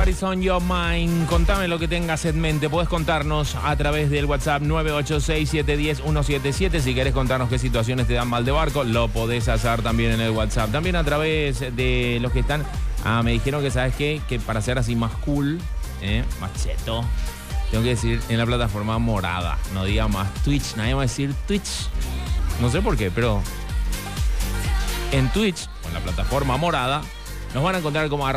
What is on your mind? Contame lo que tengas en mente. Podés contarnos a través del WhatsApp 986-710-177. Si querés contarnos qué situaciones te dan mal de barco, lo podés hacer también en el WhatsApp. También a través de los que están... me dijeron que, ¿sabes qué? Que para ser así más cool, más cheto, tengo que decir en la plataforma morada. No diga más Twitch. Nadie va a decir Twitch. No sé por qué, pero... En Twitch, con la plataforma morada, nos van a encontrar como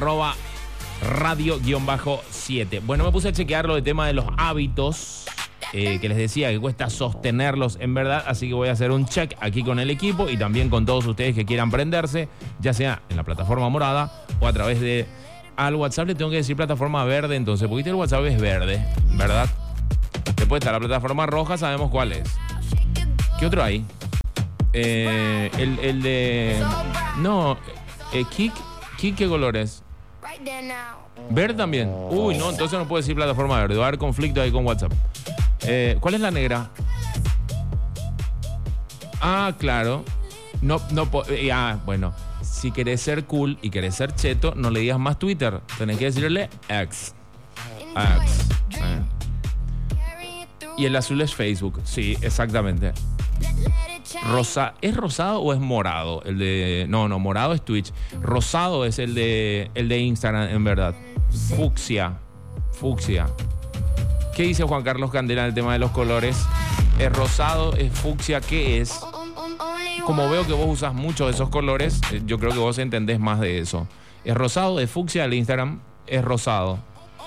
@radio_7. Bueno, me puse a chequear lo de tema de los hábitos que les decía que cuesta sostenerlos en verdad, así que voy a hacer un check aquí con el equipo y también con todos ustedes que quieran prenderse, ya sea en la plataforma morada o a través de... Al WhatsApp le tengo que decir plataforma verde, entonces, porque el WhatsApp es verde, ¿verdad? Después está la plataforma roja, sabemos cuál es. ¿Qué otro hay? El de... No, Kik, ¿qué color es? Verde también. Uy, no, entonces no puedo decir plataforma verde. Va a haber conflicto ahí con WhatsApp. ¿Cuál es la negra? Claro. No, bueno. Si querés ser cool y querés ser cheto, no le digas más Twitter. Tenés que decirle X. Y el azul es Facebook. Sí, exactamente. ¿Es rosado o es morado? El de... No, morado es Twitch. Rosado es el de Instagram, en verdad. Fucsia. ¿Qué dice Juan Carlos Candela en el tema de los colores? ¿Es rosado? ¿Es fucsia? ¿Qué es? Como veo que vos usas mucho de esos colores, yo creo que vos entendés más de eso. ¿Es rosado? ¿Es fucsia? El Instagram es rosado.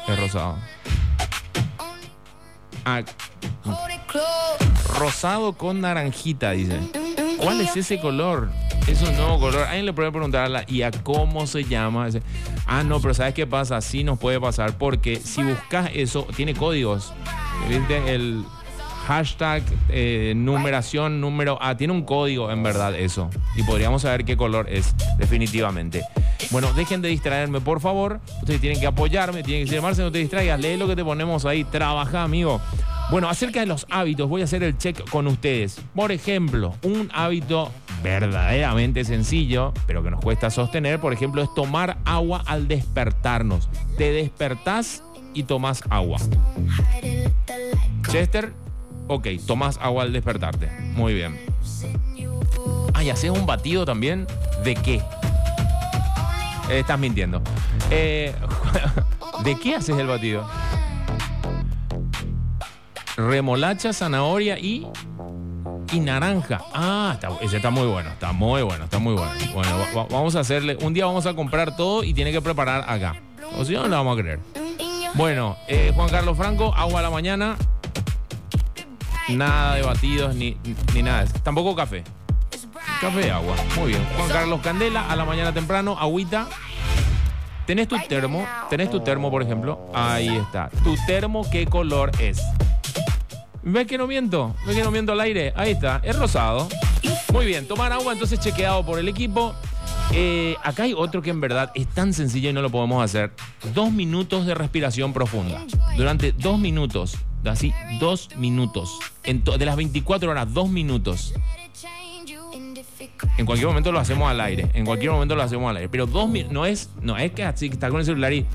Rosado con naranjita, dice. ¿Cuál es ese color? Es un nuevo color. Alguien le puede preguntar ¿y a cómo se llama? No, pero ¿sabes qué pasa? Sí nos puede pasar, porque si buscas eso, tiene códigos. ¿Viste? El hashtag, numeración, número... tiene un código, en verdad, eso. Y podríamos saber qué color es, definitivamente. Bueno, dejen de distraerme, por favor. Ustedes tienen que apoyarme, tienen que decir, Marce, no te distraigas, lee lo que te ponemos ahí, trabaja, amigo. Bueno, acerca de los hábitos, voy a hacer el check con ustedes. Por ejemplo, un hábito verdaderamente sencillo, pero que nos cuesta sostener, por ejemplo, es tomar agua al despertarnos. Te despertás y tomás agua. Chester, ok, tomás agua al despertarte. Muy bien. ¿Y haces un batido también? ¿De qué? Estás mintiendo. ¿De qué haces el batido? Remolacha, zanahoria y naranja. Ese está muy bueno. Bueno, vamos a hacerle... Un día vamos a comprar todo y tiene que preparar acá. O si no, no lo vamos a creer. Bueno, Juan Carlos Franco, agua a la mañana. Nada de batidos ni nada. Tampoco café. Café y agua. Muy bien. Juan Carlos Candela, a la mañana temprano, agüita. ¿Tenés tu termo? Por ejemplo? Ahí está. ¿Tu termo qué color es? ¿Ves que no miento? Al aire? Ahí está. Es rosado. Muy bien. Tomar agua, entonces chequeado por el equipo. Acá hay otro que en verdad es tan sencillo y no lo podemos hacer. 2 minutos de respiración profunda. Durante 2 minutos. Así, 2 minutos. De las 24 horas, 2 minutos. En cualquier momento lo hacemos al aire. Pero 2 minutos. No es que así que está con el celular y...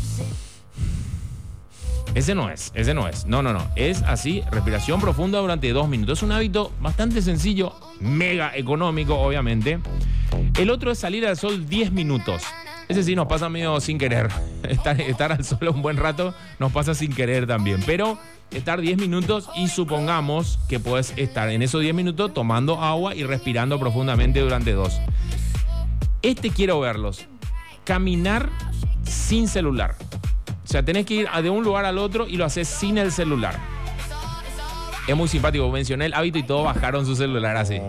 Ese no es. No. Es así, respiración profunda durante 2 minutos. Es un hábito bastante sencillo, mega económico, obviamente. El otro es salir al sol 10 minutos. Ese sí nos pasa medio sin querer. Estar al sol un buen rato nos pasa sin querer también. Pero estar 10 minutos y supongamos que puedes estar en esos 10 minutos tomando agua y respirando profundamente durante 2. Quiero verlos. Caminar sin celular. O sea, tenés que ir de un lugar al otro y lo haces sin el celular. Es muy simpático. Mencioné el hábito y todos bajaron su celular así.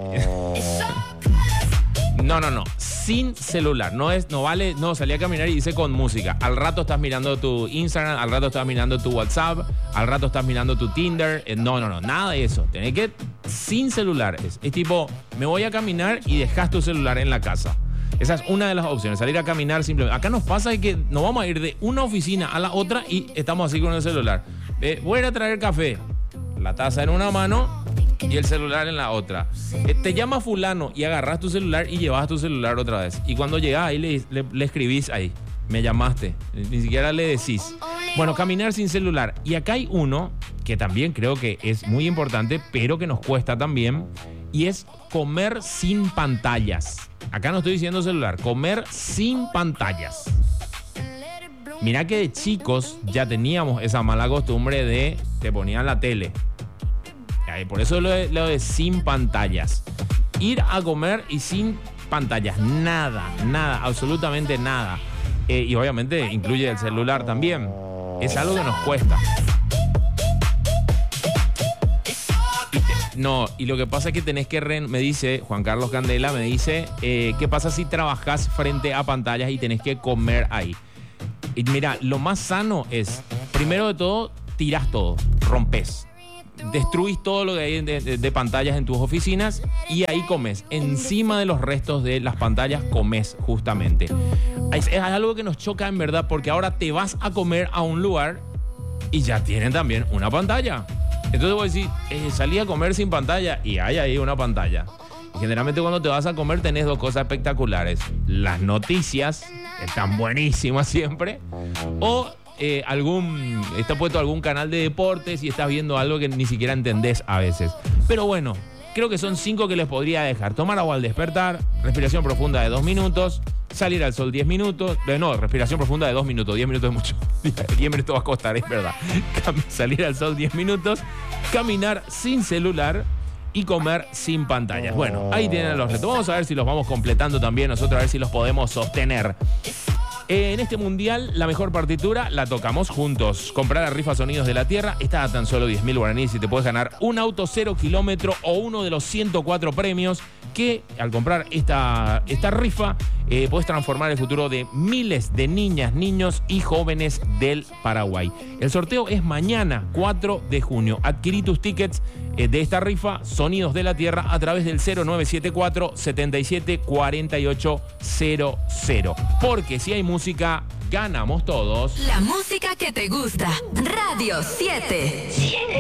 No. Sin celular. No vale. No, salí a caminar y hice con música. Al rato estás mirando tu Instagram, al rato estás mirando tu WhatsApp, al rato estás mirando tu Tinder. No. Nada de eso. Tenés que sin celular. Es tipo, me voy a caminar y dejas tu celular en la casa. Esa es una de las opciones, salir a caminar simplemente. Acá nos pasa que nos vamos a ir de una oficina a la otra y estamos así con el celular. Voy a ir a traer café, la taza en una mano y el celular en la otra. Te llama fulano y agarras tu celular y llevas tu celular otra vez. Y cuando llegas ahí le escribís ahí. me llamaste. Ni siquiera le decís. Bueno, caminar sin celular. Y acá hay uno que también creo que es muy importante, pero que nos cuesta también, y es comer sin pantallas. Acá no estoy diciendo celular, comer sin pantallas. Mirá que de chicos ya teníamos esa mala costumbre de te ponían la tele. Por eso lo de sin pantallas. Ir a comer y sin pantallas. Nada, absolutamente nada. Y obviamente incluye el celular también. Es algo que nos cuesta. Y lo que pasa es que tenés que, me dice Juan Carlos Candela, me dice, ¿qué pasa si trabajás frente a pantallas y tenés que comer ahí? Y mira, lo más sano es, primero de todo, tirás todo, rompes. Destruís todo lo que hay de pantallas en tus oficinas y ahí comes. Encima de los restos de las pantallas comes justamente. Es algo que nos choca en verdad, porque ahora te vas a comer a un lugar y ya tienen también una pantalla. Entonces vos decís, salí a comer sin pantalla y hay ahí una pantalla. Y generalmente cuando te vas a comer tenés dos cosas espectaculares. Las noticias, están buenísimas siempre, o está puesto algún canal de deportes y estás viendo algo que ni siquiera entendés a veces. Pero bueno, creo que son 5 que les podría dejar. Tomar agua al despertar, respiración profunda de 2 minutos, salir al sol 10 minutos. No, respiración profunda de 2 minutos, 10 minutos es mucho. 10 minutos va a costar, es verdad. Salir al sol 10 minutos, caminar sin celular y comer sin pantallas. Bueno, ahí tienen los retos. Vamos a ver si los vamos completando también nosotros, a ver si los podemos sostener. En este mundial, la mejor partitura la tocamos juntos. Comprar la rifa Sonidos de la Tierra está a tan solo 10.000 guaraníes y te puedes ganar un auto 0 kilómetro o uno de los 104 premios que, al comprar esta rifa, puedes transformar el futuro de miles de niñas, niños y jóvenes del Paraguay. El sorteo es mañana, 4 de junio. Adquirí tus tickets de esta rifa Sonidos de la Tierra a través del 0974 77 48 00. Porque si hay música, ganamos todos. La música que te gusta. Radio 7.